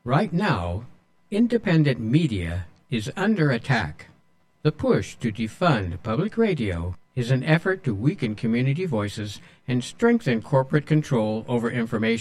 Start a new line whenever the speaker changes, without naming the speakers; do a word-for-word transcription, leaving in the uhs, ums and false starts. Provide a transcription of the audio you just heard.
Right now, independent media is under attack. The push to defund public radio is an effort to weaken community voices and strengthen corporate control over information.